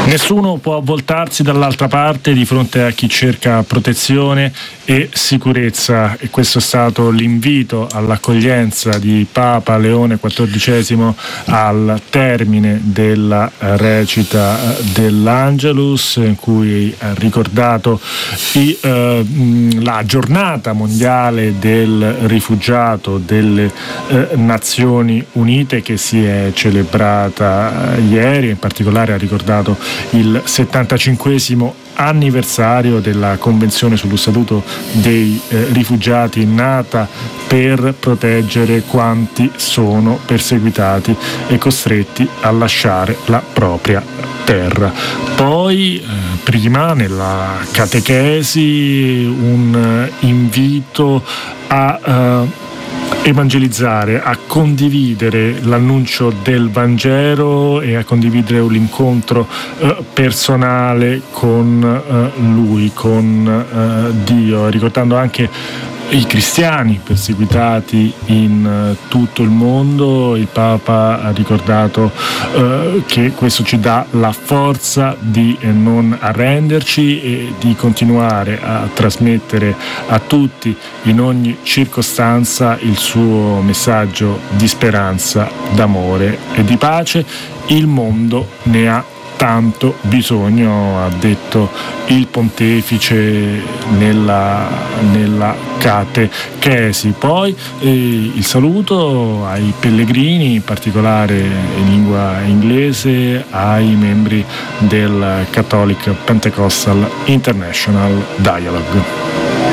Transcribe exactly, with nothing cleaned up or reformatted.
Nessuno può voltarsi dall'altra parte di fronte a chi cerca protezione e sicurezza, e questo è stato l'invito all'accoglienza di Papa Leone quattordicesimo al termine della recita dell'Angelus, in cui ha ricordato i, eh, la giornata mondiale del rifugiato delle eh, Nazioni Unite, che si è celebrata ieri. In particolare ha ricordato il settantacinquesimo anniversario della Convenzione sullo Statuto dei eh, Rifugiati, nata per proteggere quanti sono perseguitati e costretti a lasciare la propria terra. Poi eh, prima nella catechesi un eh, invito a eh, evangelizzare, a condividere l'annuncio del Vangelo e a condividere un incontro eh, personale con eh, Lui, con eh, Dio, ricordando anche i cristiani perseguitati in uh, tutto il mondo. Il Papa ha ricordato uh, che questo ci dà la forza di eh, non arrenderci e di continuare a trasmettere a tutti in ogni circostanza il suo messaggio di speranza, d'amore e di pace. Il mondo ne ha tanto bisogno, ha detto il pontefice nella, nella catechesi. Poi eh, il saluto ai pellegrini, in particolare in lingua inglese, ai membri del Catholic Pentecostal International Dialogue.